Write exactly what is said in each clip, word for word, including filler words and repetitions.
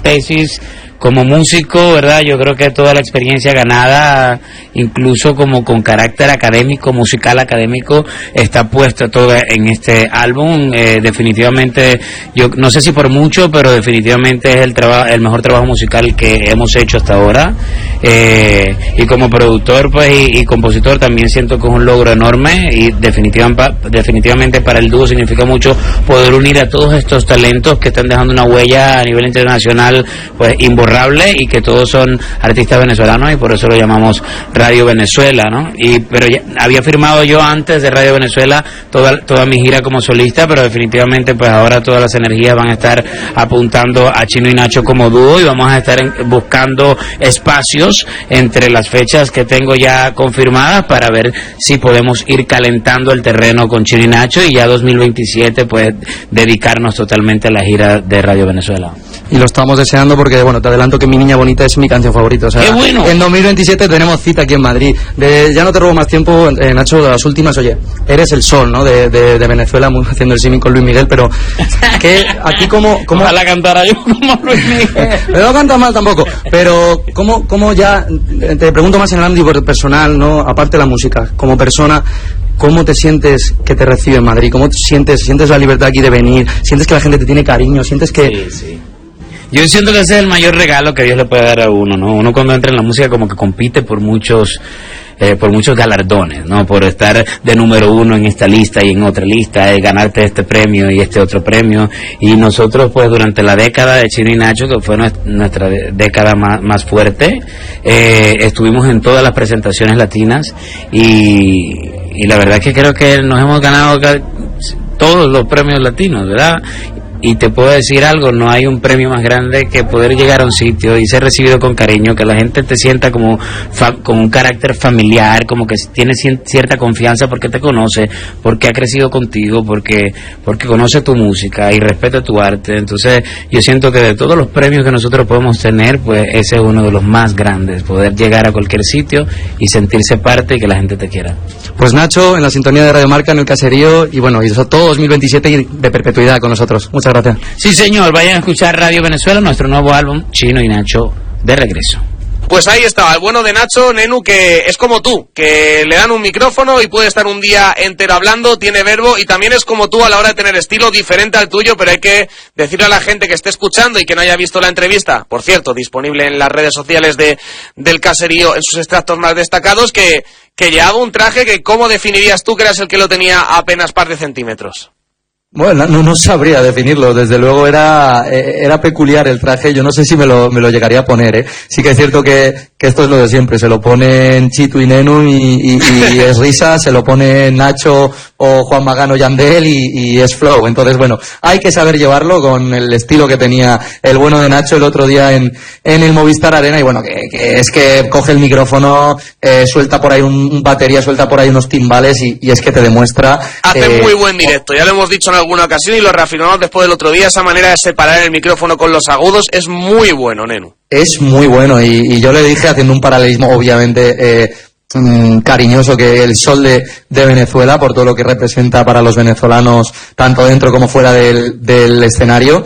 tesis como músico, ¿verdad? Yo creo que toda la experiencia ganada, incluso como con carácter académico, musical académico, está puesta toda en este álbum. Eh, definitivamente, yo no sé si por mucho, pero definitivamente es el trabajo, el mejor trabajo musical que hemos hecho hasta ahora. Eh, y como productor, pues, y, y compositor, también siento que es un logro enorme, y definitivamente, definitivamente para el dúo significa mucho poder unir a todos estos talentos que están dejando una huella a nivel internacional, pues, imborrable, y que todos son artistas venezolanos, y por eso lo llamamos Radio Venezuela, ¿no? Y pero ya había firmado yo antes de Radio Venezuela toda toda mi gira como solista, pero definitivamente pues ahora todas las energías van a estar apuntando a Chino y Nacho como dúo, y vamos a estar en, buscando espacios entre las fechas que tengo ya confirmadas para ver si podemos ir calentando el terreno con Chino y Nacho, y ya dos mil veintisiete pues dedicarnos totalmente a la gira de Radio Venezuela. Y lo estamos deseando porque, bueno, te adelanto que Mi Niña Bonita es mi canción favorita. O sea, ¡qué bueno! En dos mil veintisiete tenemos cita aquí en Madrid. De, ya no te robo más tiempo, eh, Nacho, de las últimas. Oye, eres el sol, ¿no? De, de, de Venezuela, haciendo el símil con Luis Miguel, pero que aquí como... como... Ojalá cantara yo como Luis Miguel. Pero no cantas mal tampoco. Pero, ¿cómo, cómo ya... Te pregunto más en el ámbito personal, ¿no? Aparte de la música, como persona... ¿Cómo te sientes que te recibe en Madrid? ¿Cómo te sientes, sientes la libertad aquí de venir? ¿Sientes que la gente te tiene cariño? ¿Sientes que...? Sí, sí. Yo siento que ese es el mayor regalo que Dios le puede dar a uno, ¿no? Uno cuando entra en la música como que compite por muchos... Eh, por muchos galardones, ¿no? Por estar de número uno en esta lista y en otra lista, eh, ganarte este premio y este otro premio. Y nosotros, pues, durante la década de Chino y Nacho, que fue nuestra década más, más fuerte, eh, estuvimos en todas las presentaciones latinas, y, y la verdad es que creo que nos hemos ganado todos los premios latinos, ¿verdad? Y te puedo decir algo, no hay un premio más grande que poder llegar a un sitio y ser recibido con cariño, que la gente te sienta como fa, con un carácter familiar, como que tiene cierta confianza porque te conoce, porque ha crecido contigo, porque porque conoce tu música y respeta tu arte. Entonces yo siento que de todos los premios que nosotros podemos tener, pues ese es uno de los más grandes, poder llegar a cualquier sitio y sentirse parte y que la gente te quiera. Pues Nacho, en la sintonía de Radio Marca, en el Caserío, y bueno, y eso todo dos mil veintisiete y de perpetuidad con nosotros. Muchas gracias. Sí, señor, vayan a escuchar Radio Venezuela, nuestro nuevo álbum, Chino y Nacho, de regreso. Pues ahí estaba, el bueno de Nacho, Nenu, que es como tú, que le dan un micrófono y puede estar un día entero hablando, tiene verbo, y también es como tú a la hora de tener estilo diferente al tuyo, pero hay que decirle a la gente que esté escuchando y que no haya visto la entrevista, por cierto, disponible en las redes sociales de del Caserío, en sus extractos más destacados, que, que llevaba un traje que, ¿cómo definirías tú que eras el que lo tenía a apenas par de centímetros? Bueno, no, no sabría definirlo, desde luego era era peculiar el traje, yo no sé si me lo, me lo llegaría a poner, ¿eh? Sí que es cierto que, que esto es lo de siempre, se lo ponen Chito y Nenu y, y, y es risa, se lo ponen Nacho o Juan Magano Yandel y, y es flow, entonces bueno, hay que saber llevarlo con el estilo que tenía el bueno de Nacho el otro día en, en el Movistar Arena, y bueno, que, que es que coge el micrófono, eh, suelta por ahí un, un batería, suelta por ahí unos timbales y, y es que te demuestra... Hace eh, muy buen directo, ya lo hemos dicho en alguna ocasión y lo reafirmamos después del otro día, esa manera de separar el micrófono con los agudos es muy bueno, Nenu. Es muy bueno, y, y yo le dije, haciendo un paralelismo obviamente eh, mmm, cariñoso, que el sol de, de Venezuela, por todo lo que representa para los venezolanos, tanto dentro como fuera del, del escenario,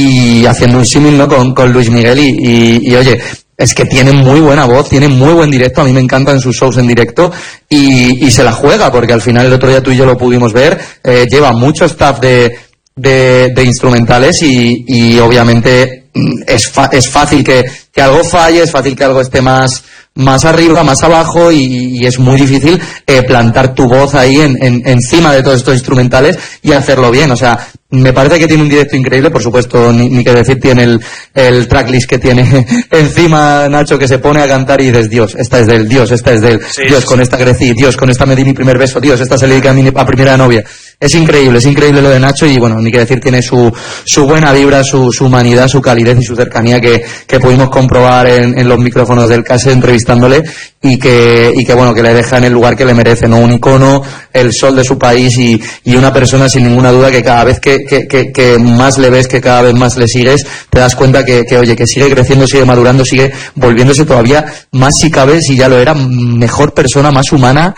y haciendo un símil, ¿no?, con, con Luis Miguel, y, y, y oye... Es que tiene muy buena voz, tiene muy buen directo, a mí me encantan sus shows en directo, y, y se la juega, porque al final el otro día tú y yo lo pudimos ver, eh, lleva mucho staff de, de, de instrumentales, y, y obviamente es, fa, es fácil que, que algo falle, es fácil que algo esté más, más arriba, más abajo, y, y es muy difícil eh, plantar tu voz ahí en, en, encima de todos estos instrumentales y hacerlo bien. O sea, me parece que tiene un directo increíble, por supuesto, ni, ni que decir tiene el, el tracklist que tiene encima Nacho, que se pone a cantar y dices, Dios, esta es del Dios, esta es del sí, Dios, sí, con sí. esta crecí, Dios, con esta me di mi primer beso, Dios, esta se le dedica a mi a primera novia. Es increíble, es increíble lo de Nacho, y bueno, ni que decir, tiene su, su buena vibra, su, su humanidad, su calidez y su cercanía que, que pudimos comprobar en, en los micrófonos del Case entrevistándole, y que, y que bueno, que le deja en el lugar que le merece, ¿no? Un icono, el sol de su país, y, y una persona sin ninguna duda que cada vez que, que, que, que más le ves, que cada vez más le sigues, te das cuenta que, que oye, que sigue creciendo, sigue madurando, sigue volviéndose todavía más, si cabe, si ya lo era, mejor persona, más humana,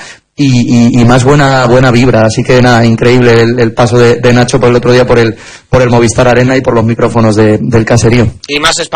Y, y, y más buena buena vibra. Así que nada, increíble el, el paso de, de Nacho por el otro día por el por el Movistar Arena y por los micrófonos de, del Caserío. Y más espacio.